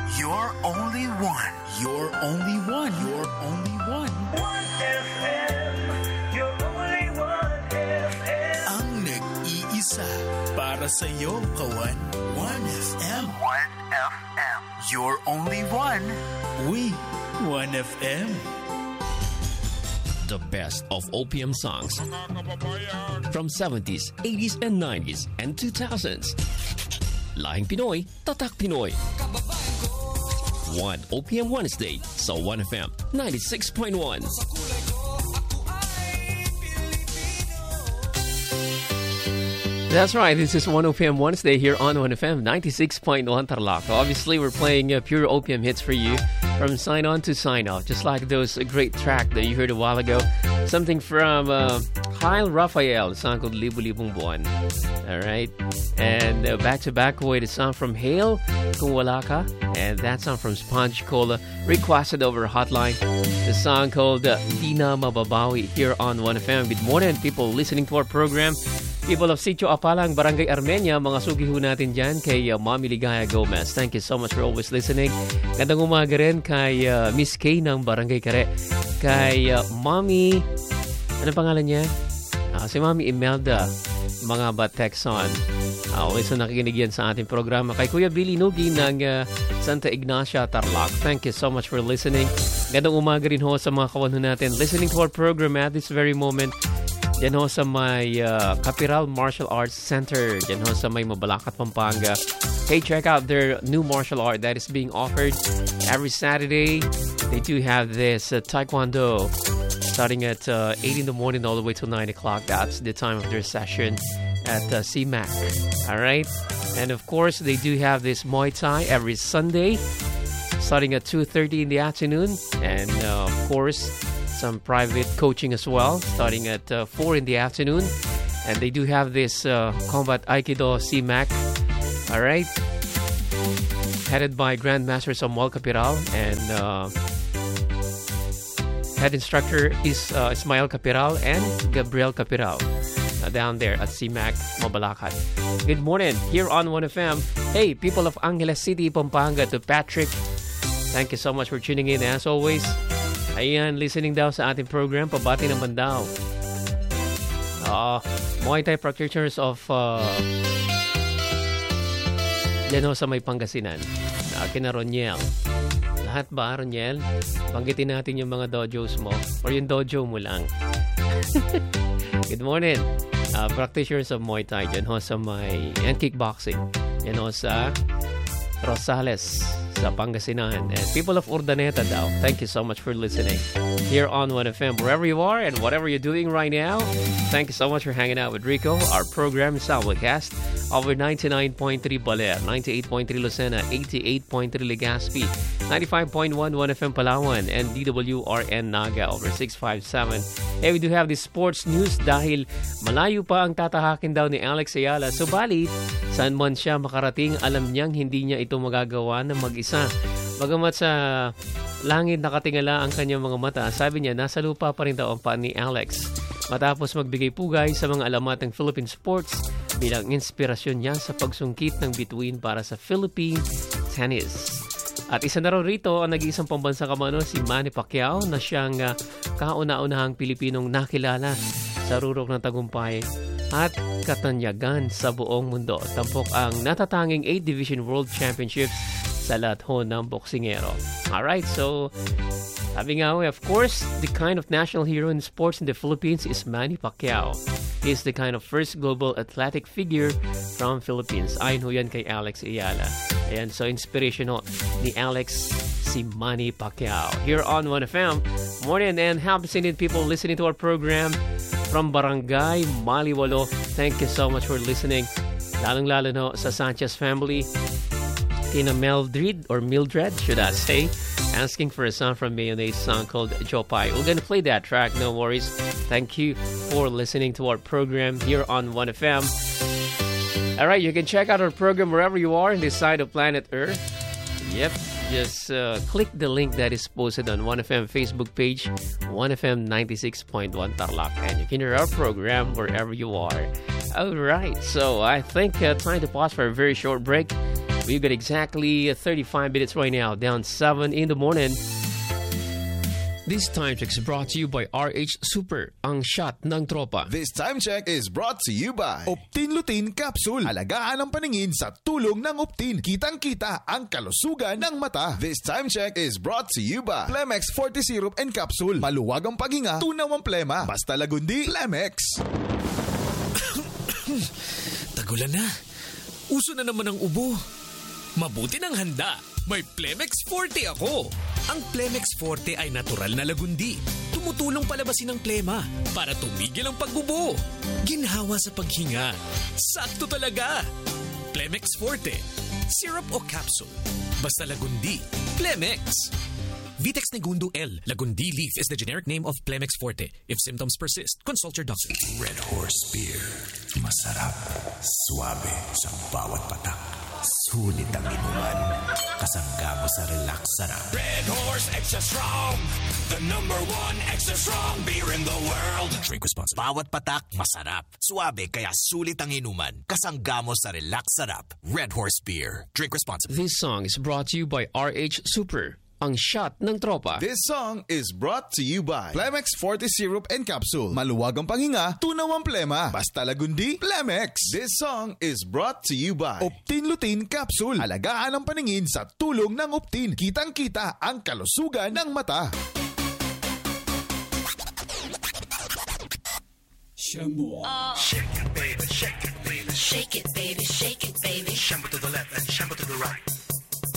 You're only one. You're only one. You're only one. 1FM. You're only 1FM. Ang nag-iisa para sa iyo, kawan. 1FM. 1FM. You're only one. We, 1FM. The best of OPM songs from 70s, 80s, and 90s, and 2000s. Lahing Pinoy, Tatak Pinoy. One OPM Wednesday sa 1FM 96.1. That's right. This is 1 OPM Wednesday here on 1FM 96.1 Tarlac. Obviously, we're playing pure OPM hits for you from sign on to sign off, just like those great track that you heard a while ago. Something from Kyle Raphael, a song called Libu-Libong Buwan. All right. And back-to-back with a song from Hale, Kung Wala Ka. And that song from Sponge Cola, requested over Hotline. The song called Di Na Mababawi here on 1FM. Good morning, people listening to our program. People of Sitio Apalang, Barangay Armenia, mga sugi ho natin dyan kay Mami Ligaya Gomez. Thank you so much for always listening. Gandang umaga rin kay Miss Kay ng Barangay Kare. Kay Mami, ano pangalan niya? Si Mami Imelda, mga Batexon. Always na nakikinig yan sa ating programa. Kay Kuya Billy Nugi ng Santa Ignacia, Tarlac. Thank you so much for listening. Gandang umaga rin ho sa mga kawan ho natin listening to our program at this very moment. Diyan ho sa may Capiral Martial Arts Center. Diyan ho sa may Mabalacat, Pampanga. Hey, check out their new martial art that is being offered every Saturday. They do have this Taekwondo starting at 8 in the morning all the way till 9 o'clock. That's the time of their session at CMAC. All right? And of course, they do have this Muay Thai every Sunday starting at 2:30 in the afternoon. And of course, some private coaching as well, starting at 4 in the afternoon. And they do have this Combat Aikido CMAC, all right, headed by Grandmaster Samuel Capiral, and head instructor is Ismael Capiral and Gabriel Capiral down there at CMAC, Mabalacat. Good morning, here on 1FM. Hey, people of Angeles City, Pampanga, to Patrick. Thank you so much for tuning in, as always. Ayan, listening daw sa ating program, pabati naman daw. Muay Thai practitioners of yan ho sa may Pangasinan. Kina Roniel. Lahat ba, Roniel? Banggitin natin yung mga dojos mo or yung dojo mo lang. Good morning. Practitioners of Muay Thai dyan ho sa may and kickboxing. Yan ho sa Rosales sa Pangasinan. And people of Urdaneta daw, thank you so much for listening here on 1FM. Wherever you are and whatever you're doing right now, thank you so much for hanging out with Rico. Our program is simulcast over 99.3 Baler, 98.3 Lucena, 88.3 Legazpi, 95.1 1FM Palawan, and DWRN Naga over 657. Hey, we do have the sports news dahil malayo pa ang tatahakin daw ni Alex Ayala. Subalit, saan man siya makarating, alam niyang hindi niya ito magagawa na mag-isa. Bagamat sa langit nakatingala ang kanyang mga mata, sabi niya nasa lupa pa rin daw ang paan ni Alex. Matapos magbigay pugay sa mga alamat ng Philippine sports bilang inspirasyon niya sa pagsungkit ng bituin para sa Philippine tennis. At isa na raw rito ang nag-iisang pambansang kamano si Manny Pacquiao na siyang kauna-unahang Pilipinong nakilala sa rurok ng tagumpay at katanyagan sa buong mundo. Tampok ang natatanging 8 Division World Championships sa lahat ho ng boksingero. Alright, so sabi nga, of course, the kind of national hero in sports in the Philippines is Manny Pacquiao. He is the kind of first global athletic figure from Philippines. Ayon ho yan kay Alex Ayala. Ayan, so inspiration ho ni Alex si Manny Pacquiao. Here on 1FM, morning and happy Sunday people listening to our program from Barangay Maliwalo. Thank you so much for listening. Lalong-lalo no sa Sanchez family. Kina Mildred, should I say, asking for a song from Mayonnaise, song called Jopay. We're gonna play that track, no worries. Thank you for listening to our program here on 1FM. Alright, you can check out our program wherever you are in this side of planet Earth. Yep, just click the link that is posted on 1FM Facebook page, 1FM 96.1 Tarlac, and you can hear our program wherever you are. Alright, so I think time to pause for a very short break. We've got exactly 35 minutes right now, down 7 in the morning. This time check is brought to you by RH Super, ang shot ng tropa. This time check is brought to you by Optin Lutein Capsule. Alagaan ang paningin sa tulong ng Optin. Kitang-kita ang kalusugan ng mata. This time check is brought to you by Plemex Forte Syrup and Capsule. Maluwag ang paghinga, tunaw ang plema. Basta lagundi, Plemex. Tagulan na. Uso na naman ang ubo. Mabuti ng handa. May Plemex Forte ako. Ang Plemex Forte ay natural na lagundi. Tumutulong palabasin ang plema para tumigil ang pag-ubo. Ginhawa sa paghinga. Sakto talaga. Plemex Forte. Syrup o capsule. Basta lagundi. Plemex. Vitex Negundo L. Lagundi leaf is the generic name of Plemex Forte. If symptoms persist, consult your doctor. Red Horse Beer. Masarap. Suabe sa bawat patak. Sulit ang inuman. Kasangga mo sa relax sarap. Red Horse Extra Strong. The #1 extra strong beer in the world. Drink responsibly. Bawat patak, masarap. Suabe kaya sulit ang inuman. Kasangga mo sa relax sarap. Red Horse Beer. Drink responsibly. This song is brought to you by RH Super, ang shot ng tropa. This song is brought to you by Plemex Forte Syrup and Capsule. Maluwag ang panghinga, tunaw ang plema. Basta lagundi, Plemex. This song is brought to you by Optin Lutein Capsule. Alagaan ang paningin sa tulong ng Optin. Kitang-kita ang kalusugan ng mata. Shampoo. Shake it, baby, shake it, baby. Shake it, baby, shake it, baby. Shampoo to the left and shampoo to the right.